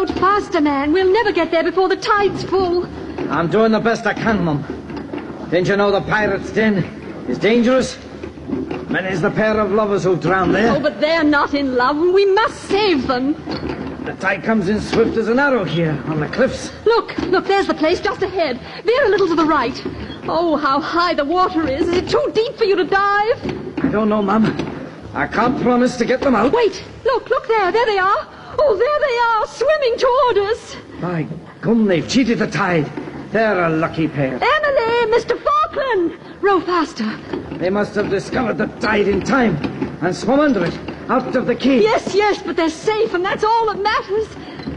Float faster, man. We'll never get there before the tide's full. I'm doing the best I can, Mum. Didn't you know the pirate's den is dangerous? Many's the pair of lovers who drown there. Oh, but they're not in love, and we must save them. The tide comes in swift as an arrow here on the cliffs. Look, there's the place just ahead. Veer a little to the right. Oh, how high the water is. Is it too deep for you to dive? I don't know, Mum. I can't promise to get them out. Wait, look there. There they are. Oh, there they are, swimming toward us. My gum, they've cheated the tide. They're a lucky pair. Emily, Mr. Falkland. Row faster. They must have discovered the tide in time and swum under it, out of the quay. Yes, but they're safe, and that's all that matters.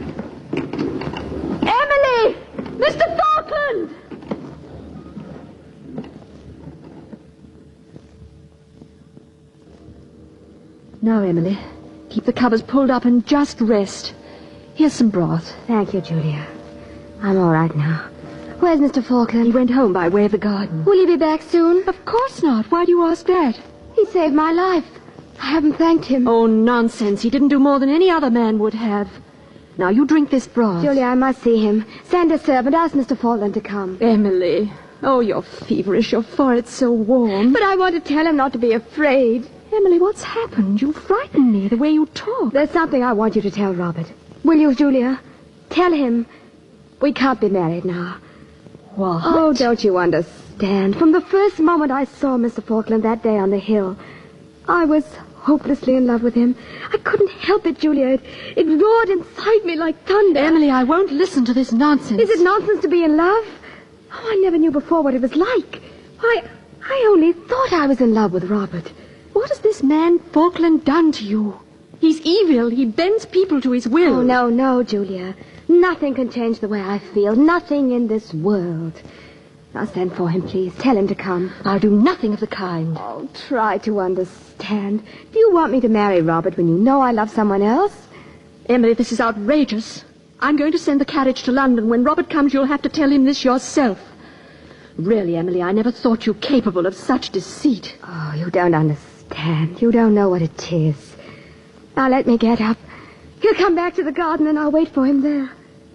Emily! Mr. Falkland! Now, Emily, keep the covers pulled up and just rest. Here's some broth. Thank you, Julia. I'm all right now. Where's Mr. Falkland? He went home by way of the garden. Will he be back soon? Of course not. Why do you ask that? He saved my life. I haven't thanked him. Oh, nonsense. He didn't do more than any other man would have. Now, you drink this broth. Julia, I must see him. Send a servant. Ask Mr. Falkland to come. Emily. Oh, you're feverish. Your forehead's so warm. But I want to tell him not to be afraid. Emily, what's happened? You frighten me, the way you talk. There's something I want you to tell Robert. Will you, Julia? Tell him we can't be married now. What? Oh, don't you understand? From the first moment I saw Mr. Falkland that day on the hill, I was hopelessly in love with him. I couldn't help it, Julia. It roared inside me like thunder. Emily, I won't listen to this nonsense. Is it nonsense to be in love? Oh, I never knew before what it was like. Why, I only thought I was in love with Robert. What has this man Falkland done to you? He's evil. He bends people to his will. Oh, no, Julia. Nothing can change the way I feel. Nothing in this world. Now send for him, please. Tell him to come. I'll do nothing of the kind. Oh, try to understand. Do you want me to marry Robert when you know I love someone else? Emily, this is outrageous. I'm going to send the carriage to London. When Robert comes, you'll have to tell him this yourself. Really, Emily, I never thought you capable of such deceit. Oh, you don't understand. You don't know what it is. Now let me get up. He'll come back to the garden and I'll wait for him there.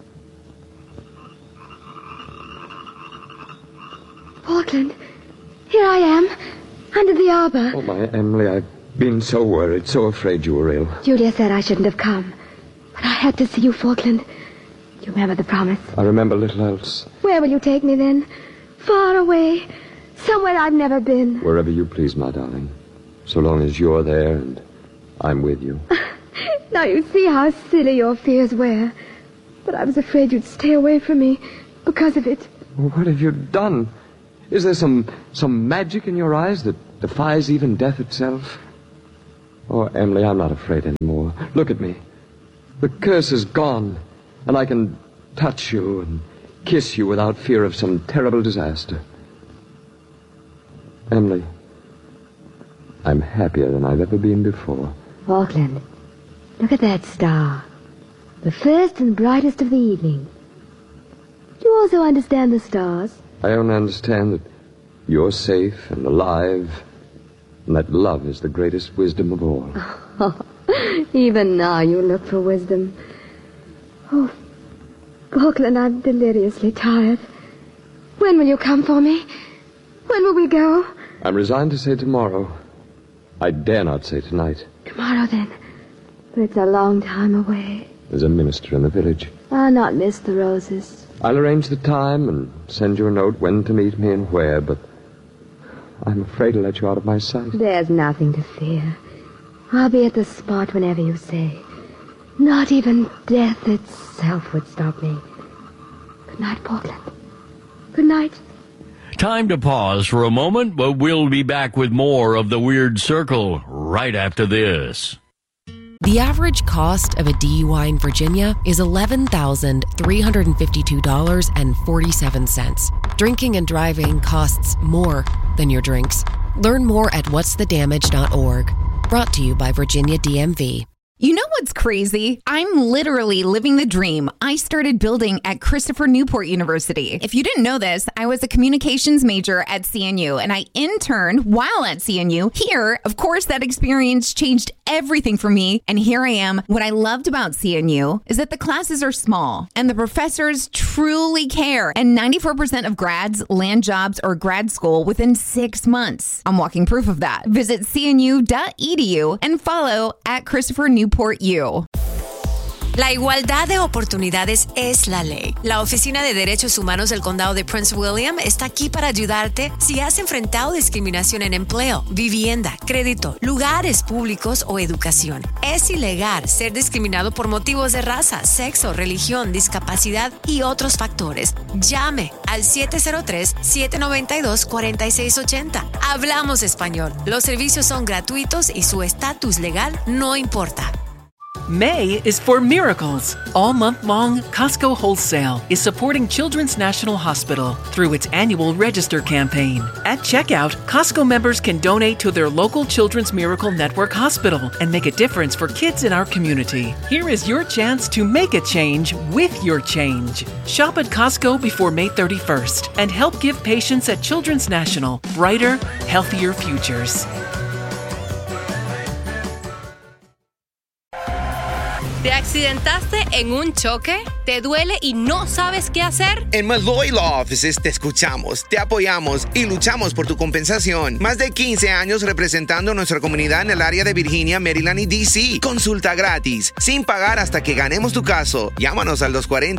Falkland, here I am, under the arbor. Oh, my Emily, I've been so worried, so afraid you were ill. Julia said I shouldn't have come. But I had to see you, Falkland. You remember the promise? I remember little else. Where will you take me then? Far away. Somewhere I've never been. Wherever you please, my darling. So long as you're there and I'm with you. Now you see how silly your fears were. But I was afraid you'd stay away from me because of it. Well, what have you done? Is there some magic in your eyes that defies even death itself? Oh, Emily, I'm not afraid anymore. Look at me. The curse is gone, and I can touch you and kiss you without fear of some terrible disaster. Emily, I'm happier than I've ever been before. Falkland, look at that star. The first and brightest of the evening. Do you also understand the stars? I only understand that you're safe and alive, and that love is the greatest wisdom of all. Even now you look for wisdom. Oh, Falkland, I'm deliriously tired. When will you come for me? When will we go? I'm resigned to say tomorrow. I dare not say tonight. Tomorrow, then. But it's a long time away. There's a minister in the village. I'll not miss the roses. I'll arrange the time and send you a note when to meet me and where, but I'm afraid to let you out of my sight. There's nothing to fear. I'll be at the spot whenever you say. Not even death itself would stop me. Good night, Falkland. Good night. Time to pause for a moment, but we'll be back with more of The Weird Circle right after this. The average cost of a DUI in Virginia is $11,352.47. Drinking and driving costs more than your drinks. Learn more at whatsthedamage.org. Brought to you by Virginia DMV. You know what's crazy? I'm literally living the dream I started building at Christopher Newport University. If you didn't know this, I was a communications major at CNU and I interned while at CNU. Here, of course, that experience changed everything for me. And here I am. What I loved about CNU is that the classes are small and the professors truly care. And 94% of grads land jobs or grad school within 6 months. I'm walking proof of that. Visit cnu.edu and follow at Christopher Newport U. La igualdad de oportunidades es la ley. La Oficina de Derechos Humanos del Condado de Prince William está aquí para ayudarte si has enfrentado discriminación en empleo, vivienda, crédito, lugares públicos o educación. Es ilegal ser discriminado por motivos de raza, sexo, religión, discapacidad y otros factores. Llame al 703-792-4680. Hablamos español. Los servicios son gratuitos y su estatus legal no importa. May is for miracles. All month long, Costco Wholesale is supporting Children's National Hospital through its annual Register campaign. At checkout, Costco members can donate to their local Children's Miracle Network hospital and make a difference for kids in our community. Here is your chance to make a change with your change. Shop at Costco before May 31st and help give patients at Children's National brighter, healthier futures. ¿Te accidentaste en un choque? ¿Te duele y no sabes qué hacer? En Malloy Law Offices te escuchamos, te apoyamos y luchamos por tu compensación. Más de 15 años representando a nuestra comunidad en el área de Virginia, Maryland y D.C. Consulta gratis, sin pagar hasta que ganemos tu caso. Llámanos al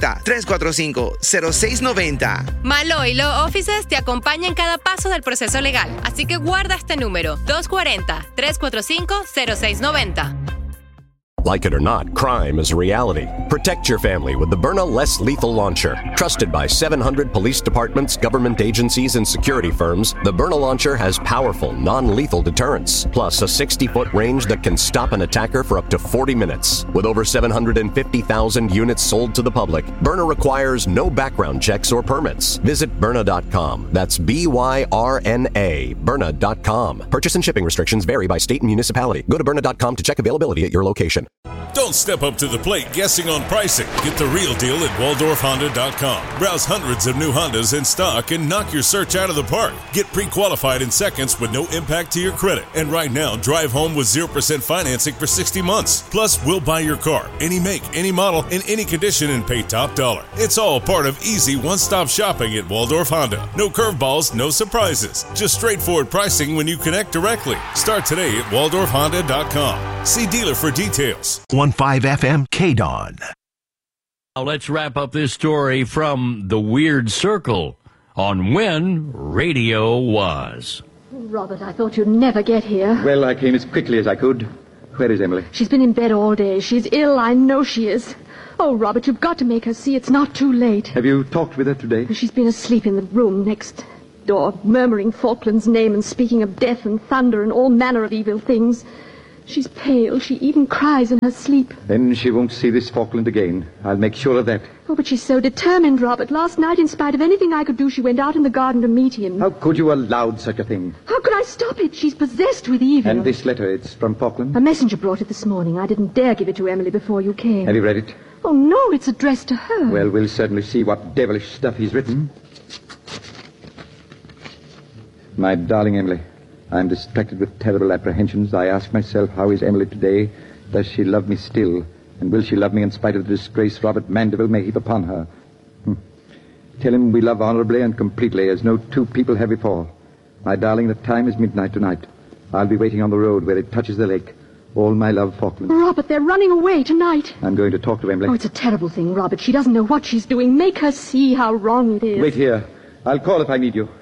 240-345-0690. Malloy Law Offices te acompaña en cada paso del proceso legal. Así que guarda este número, 240-345-0690. Like it or not, crime is a reality. Protect your family with the Byrna Less Lethal Launcher. Trusted by 700 police departments, government agencies, and security firms, the Byrna Launcher has powerful, non-lethal deterrence, plus a 60-foot range that can stop an attacker for up to 40 minutes. With over 750,000 units sold to the public, Byrna requires no background checks or permits. Visit Byrna.com. That's B-Y-R-N-A, Byrna.com. Purchase and shipping restrictions vary by state and municipality. Go to Byrna.com to check availability at your location. Don't step up to the plate guessing on pricing. Get the real deal at WaldorfHonda.com. Browse hundreds of new Hondas in stock and knock your search out of the park. Get pre-qualified in seconds with no impact to your credit. And right now, drive home with 0% financing for 60 months. Plus, we'll buy your car, any make, any model, in any condition, and pay top dollar. It's all part of easy one-stop shopping at Waldorf Honda. No curveballs, no surprises. Just straightforward pricing when you connect directly. Start today at WaldorfHonda.com. See dealer for details. 1.5 FM KDON. Now let's wrap up this story from The Weird Circle on when radio was. Robert, I thought you'd never get here. Well, I came as quickly as I could. Where is Emily? She's been in bed all day. She's ill, I know she is. Oh, Robert, you've got to make her see it's not too late. Have you talked with her today? She's been asleep in the room next door, murmuring Falkland's name and speaking of death and thunder and all manner of evil things. She's pale. She even cries in her sleep. Then she won't see this Falkland again. I'll make sure of that. Oh, but she's so determined, Robert. Last night, in spite of anything I could do, she went out in the garden to meet him. How could you allow such a thing? How could I stop it? She's possessed with evil. And this letter, it's from Falkland? A messenger brought it this morning. I didn't dare give it to Emily before you came. Have you read it? Oh, no, it's addressed to her. Well, we'll certainly see what devilish stuff he's written. My darling Emily, I'm distracted with terrible apprehensions. I ask myself, how is Emily today? Does she love me still? And will she love me in spite of the disgrace Robert Mandeville may heap upon her? Tell him we love honorably and completely, as no two people have before. My darling, the time is midnight tonight. I'll be waiting on the road where it touches the lake. All my love, Falkland. Robert, they're running away tonight. I'm going to talk to Emily. Oh, it's a terrible thing, Robert. She doesn't know what she's doing. Make her see how wrong it is. Wait here. I'll call if I need you.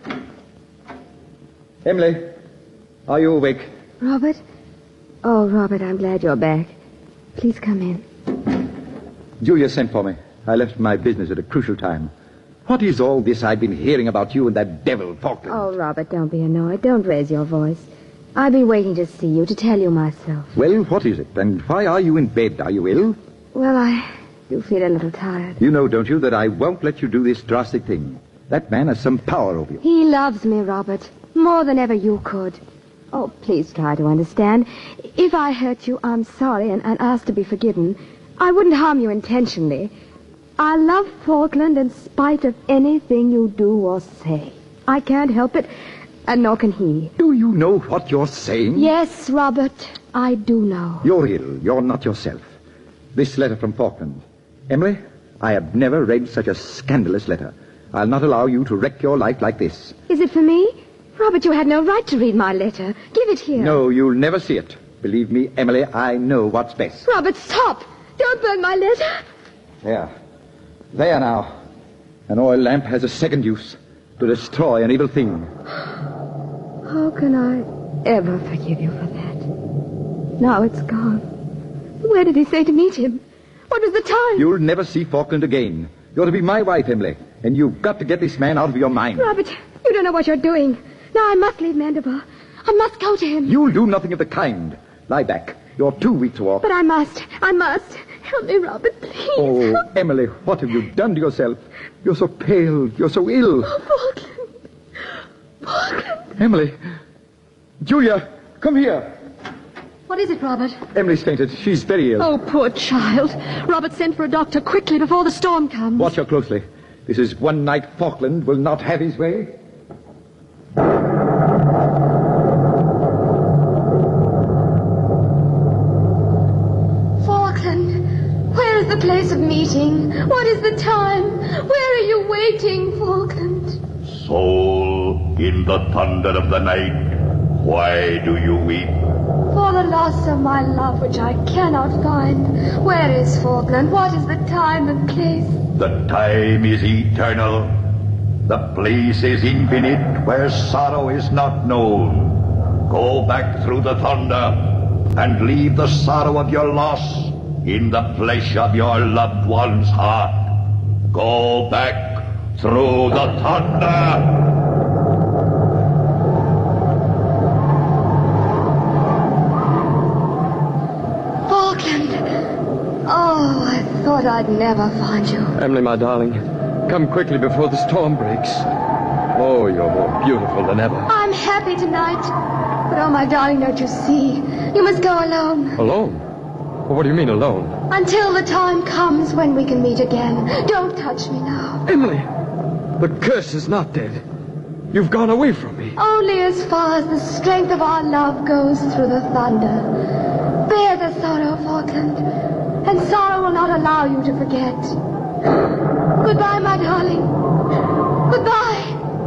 Emily, are you awake? Robert? Oh, Robert, I'm glad you're back. Please come in. Julia sent for me. I left my business at a crucial time. What is all this I've been hearing about you and that devil, Falkland? Oh, Robert, don't be annoyed. Don't raise your voice. I've been waiting to see you, to tell you myself. Well, what is it? And why are you in bed? Are you ill? Well, I do feel a little tired. You know, don't you, that I won't let you do this drastic thing. That man has some power over you. He loves me, Robert, more than ever you could. Oh, please try to understand. If I hurt you, I'm sorry and ask to be forgiven. I wouldn't harm you intentionally. I love Falkland in spite of anything you do or say. I can't help it, and nor can he. Do you know what you're saying? Yes, Robert, I do know. You're ill. You're not yourself. This letter from Falkland. Emily, I have never read such a scandalous letter. I'll not allow you to wreck your life like this. Is it for me? Robert, you had no right to read my letter. Give it here. No, you'll never see it. Believe me, Emily, I know what's best. Robert, stop! Don't burn my letter. There now. An oil lamp has a second use, to destroy an evil thing. How can I ever forgive you for that? Now it's gone. Where did he say to meet him? What was the time? You'll never see Falkland again. You're to be my wife, Emily, and you've got to get this man out of your mind. Robert, you don't know what you're doing. Now I must leave Mandeville. I must go to him. You'll do nothing of the kind. Lie back. You're too weak to walk. But I must. Help me, Robert, please. Oh, Emily, what have you done to yourself? You're so pale. You're so ill. Oh, Falkland. Emily. Julia, come here. What is it, Robert? Emily's fainted. She's very ill. Oh, poor child. Robert, send for a doctor quickly before the storm comes. Watch her closely. This is one night Falkland will not have his way. Falkland, where is the place of meeting? What is the time? Where are you waiting, Falkland? Soul, in the thunder of the night, why do you weep? For the loss of my love which I cannot find. Where is Falkland? What is the time and place? The time is eternal. The place is infinite, where sorrow is not known. Go back through the thunder and leave the sorrow of your loss in the flesh of your loved one's heart. Go back through the thunder. Oh, I thought I'd never find you. Emily, my darling, come quickly before the storm breaks. Oh, you're more beautiful than ever. I'm happy tonight. But oh, my darling, don't you see? You must go alone. Alone? Well, what do you mean, alone? Until the time comes when we can meet again. Don't touch me now. Emily, the curse is not dead. You've gone away from me. Only as far as the strength of our love goes through the thunder. Bear the sorrow, Falkland. And sorrow will not allow you to forget. Goodbye, my darling. Goodbye.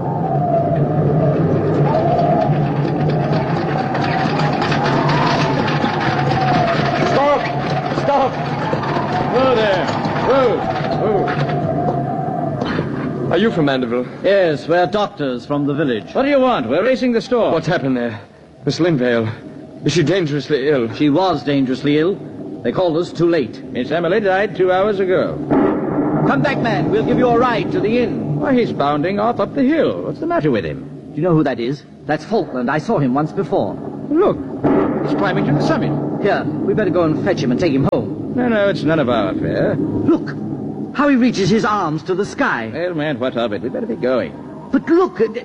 Stop! Whoa there. Whoa. Are you from Mandeville? Yes, we're doctors from the village. What do you want? We're racing the storm. What's happened there? Miss Linvale, is she dangerously ill? She was dangerously ill. They called us too late. Miss Emily died 2 hours ago. Come back, man. We'll give you a ride to the inn. Why, he's bounding off up the hill. What's the matter with him? Do you know who that is? That's Falkland. I saw him once before. Look, he's climbing to the summit. Here, we better go and fetch him and take him home. No, it's none of our affair. Look, how he reaches his arms to the sky. Well, man, what of it? We better be going. But look... Good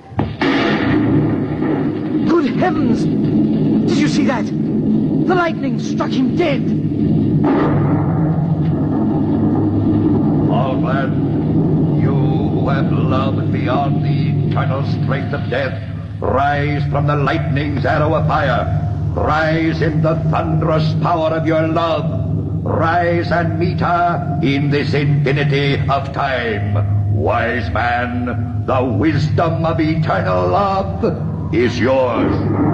heavens! Did you see that? The lightning struck him dead. Falkland, you who have loved beyond the eternal strength of death, rise from the lightning's arrow of fire. Rise in the thunderous power of your love. Rise and meet her in this infinity of time. Wise man, the wisdom of eternal love is yours.